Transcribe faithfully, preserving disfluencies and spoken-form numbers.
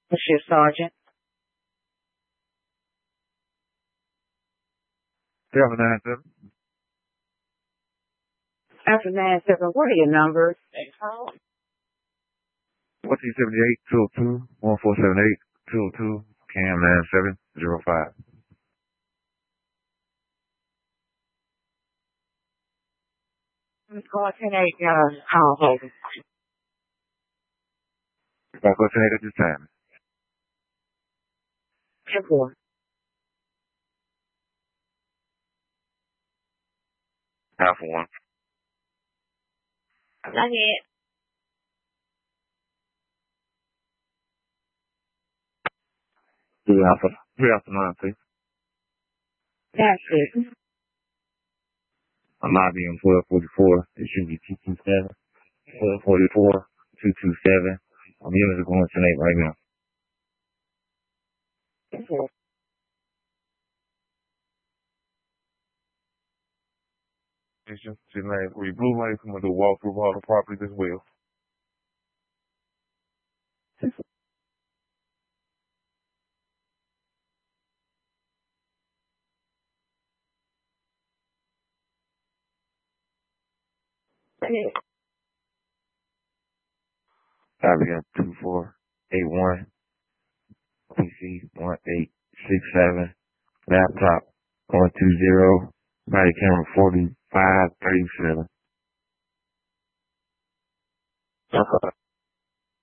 Shift Sergeant. seven nine seven. After nine seven, what are your numbers? fourteen seventy-eight, two oh two, one four seven eight, two oh two, Cam nine seven zero five. Call ten eight, uh, call holder. I'll go ten eight at this time. ten four. Alpha one. Not yet. Three Alpha. Three Alpha nine, please. That's it. I'm lobbying twelve forty-four. It should be two two seven. twelve forty-four, two two seven. I'm units are going ten eight right now. ten four. It's just tonight. We blue lights, I'm going to do a walkthrough of all the properties as well. Copy two four eight one. P C one eight six seven. Laptop one two zero. Body camera forty-five thirty-seven.